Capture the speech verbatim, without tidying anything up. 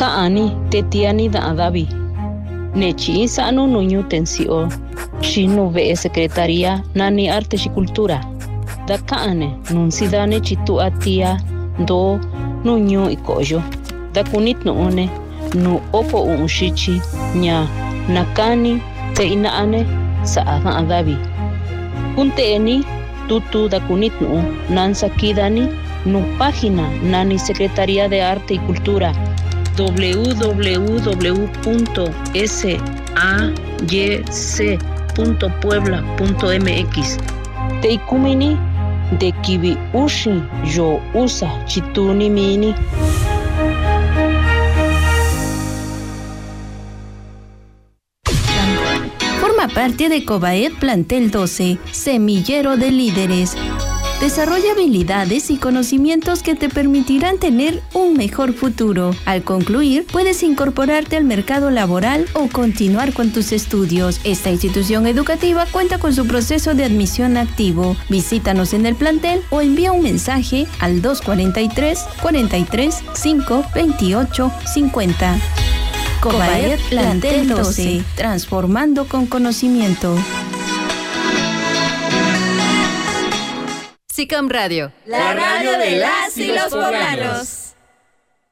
Ka'ani tetiani da adavi. Nechi sanu nuñu tensio. Shinu ve secretaría nani arte y cultura. Da ka'ane nun sidane chitu atia do nuñu ikoyo. Da kunit no one nu oko unshichi nya nakani te inaane sa adavi. Kunte eni tutu da kunit no nansa kidani nu página nani Secretaría de Arte y Cultura w w w punto s a y c punto puebla punto m x. Teikumini de kibi ushi yo usa chituni mini. Forma parte de Cobaed Plantel doce, semillero de líderes. Desarrolla habilidades y conocimientos que te permitirán tener un mejor futuro. Al concluir, puedes incorporarte al mercado laboral o continuar con tus estudios. Esta institución educativa cuenta con su proceso de admisión activo. Visítanos en el plantel o envía un mensaje al dos cuatro tres, cuatro tres, cinco, veintiocho, cincuenta. Cobaed Plantel doce, transformando con conocimiento. SICAM Radio, la radio de las y los poblanos.